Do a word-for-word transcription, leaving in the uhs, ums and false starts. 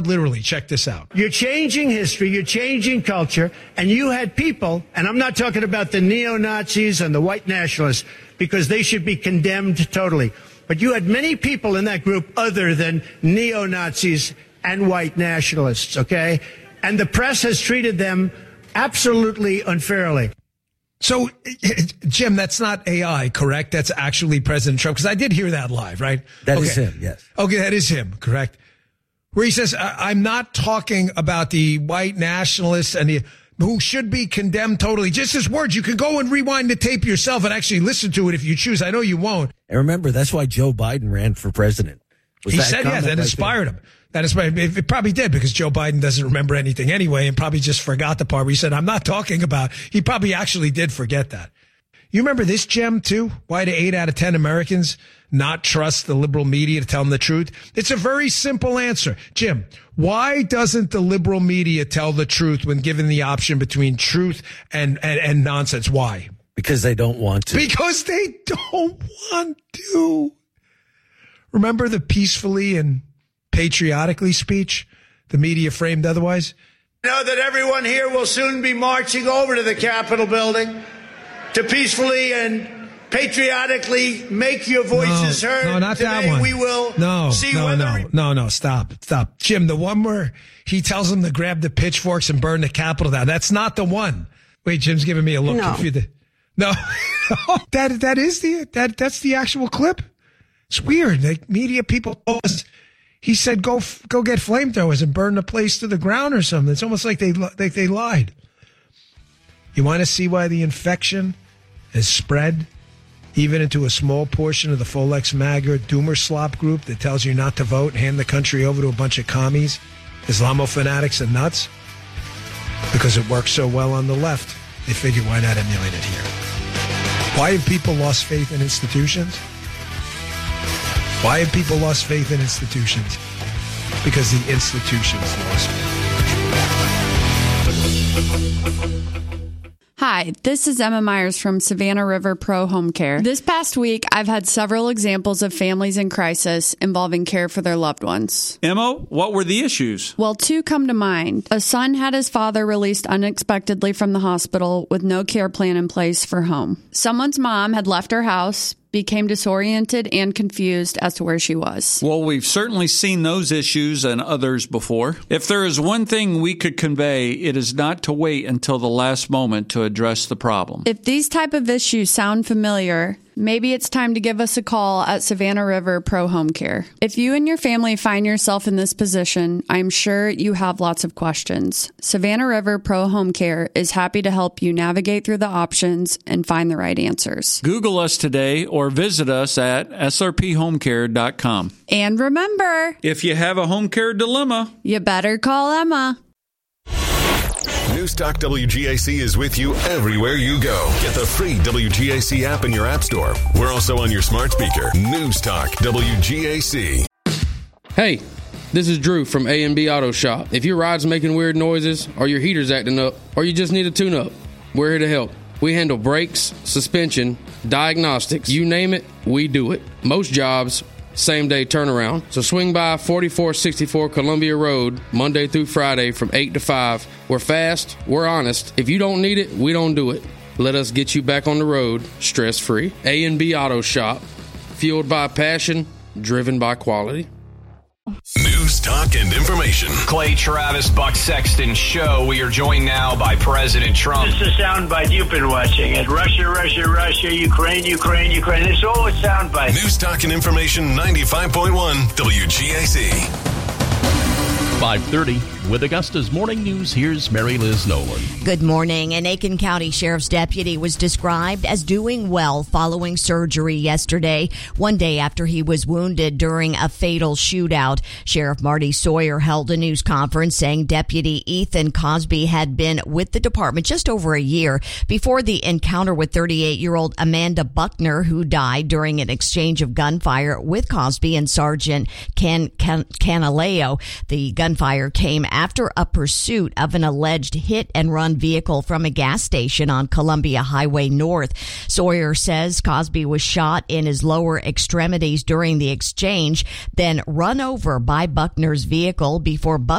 literally. Check this out. You're changing history, you're changing culture, and you had people, and I'm not talking about the neo-Nazis and the white nationalists, because they should be condemned totally. But you had many people in that group other than neo-Nazis and white nationalists, okay? And the press has treated them absolutely unfairly. So, Jim, that's not A I, correct? That's actually President Trump, because I did hear that live, right? That okay. is him, yes. Okay, that is him, correct? Where he says, I'm not talking about the white nationalists and the, who should be condemned totally. Just his words. You can go and rewind the tape yourself and actually listen to it if you choose. I know you won't. And remember, that's why Joe Biden ran for president. Was he that said, yeah, that right inspired there? him. That inspired him. It probably did, because Joe Biden doesn't remember anything anyway and probably just forgot the part where he said, I'm not talking about. He probably actually did forget that. You remember this, Gem, too? Why do eight out of ten Americans not trust the liberal media to tell them the truth? It's a very simple answer. Jim, why doesn't the liberal media tell the truth when given the option between truth and, and, and nonsense? Why? Because they don't want to. Because they don't want to. Remember the peacefully and patriotically speech the media framed otherwise? I know that everyone here will soon be marching over to the Capitol building to peacefully and patriotically make your voices no, heard. No, not Today that one. We will no, see no, whether... no, no, no, stop, stop. Jim, the one where he tells them to grab the pitchforks and burn the Capitol down. That's not the one. Wait, Jim's giving me a look. No. Confused. No, that, that is the, that, that's the actual clip. It's weird. Like, media people told us, he said, go, go get flamethrowers and burn the place to the ground or something. It's almost like they, like they lied. You want to see why the infection has spread even into a small portion of the Folex MAGA doomer slop group that tells you not to vote and hand the country over to a bunch of commies, Islamo fanatics and nuts? Because it works so well on the left, they figured, why not emulate it here? Why have people lost faith in institutions? Why have people lost faith in institutions? Because the institutions lost faith. Hi, this is Emma Myers from Savannah River Pro Home Care. This past week, I've had several examples of families in crisis involving care for their loved ones. Emma, what were the issues? Well, two come to mind. A son had his father released unexpectedly from the hospital with no care plan in place for home. Someone's mom had left her house, became disoriented and confused as to where she was. Well, we've certainly seen those issues and others before. If there is one thing we could convey, it is not to wait until the last moment to address the problem. If these type of issues sound familiar, maybe it's time to give us a call at Savannah River Pro Home Care. If you and your family find yourself in this position, I'm sure you have lots of questions. Savannah River Pro Home Care is happy to help you navigate through the options and find the right answers. Google us today or visit us at s r p home care dot com. And remember, if you have a home care dilemma, you better call Emma. Newstalk W G A C is with you everywhere you go. Get the free W G A C app in your app store. We're also on your smart speaker. Newstalk W G A C. Hey, this is Drew from A and B Auto Shop. If your ride's making weird noises, or your heater's acting up, or you just need a tune-up, we're here to help. We handle brakes, suspension, diagnostics, you name it, we do it. Most jobs, same-day turnaround. So swing by forty-four sixty-four Columbia Road, Monday through Friday from eight to five. We're fast, we're honest. If you don't need it, we don't do it. Let us get you back on the road, stress-free. A and B Auto Shop, fueled by passion, driven by quality. News, talk, and information. Clay Travis, Buck Sexton Show. We are joined now by President Trump. This is a soundbite you've been watching. At Russia, Russia, Russia, Ukraine, Ukraine, Ukraine. It's all a soundbite. News, talk, and information, ninety-five point one W G A C. five thirty. With Augusta's Morning News, here's Mary Liz Nolan. Good morning. An Aiken County Sheriff's deputy was described as doing well following surgery yesterday, one day after he was wounded during a fatal shootout. Sheriff Marty Sawyer held a news conference saying Deputy Ethan Cosby had been with the department just over a year before the encounter with thirty-eight-year-old Amanda Buckner, who died during an exchange of gunfire with Cosby and Sergeant Ken, Ken Canaleo. The gunfire came after a pursuit of an alleged hit-and-run vehicle from a gas station on Columbia Highway North. Sawyer says Cosby was shot in his lower extremities during the exchange, then run over by Buckner's vehicle before Buckner